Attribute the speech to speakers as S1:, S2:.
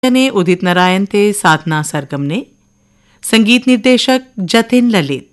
S1: ने उदित नारायण ते साधना सरगम ने संगीत निर्देशक जतिन ललित।